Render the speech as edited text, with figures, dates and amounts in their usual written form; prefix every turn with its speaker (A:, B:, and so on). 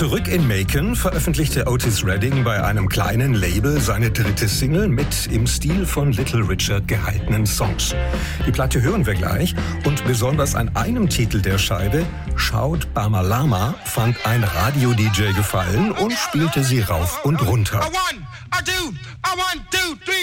A: Zurück in Macon veröffentlichte Otis Redding bei einem kleinen Label seine dritte Single mit im Stil von Little Richard gehaltenen Songs. Die Platte hören wir gleich und besonders an einem Titel der Scheibe, Shout Bamalama, fand ein Radio-DJ gefallen und spielte sie rauf und runter.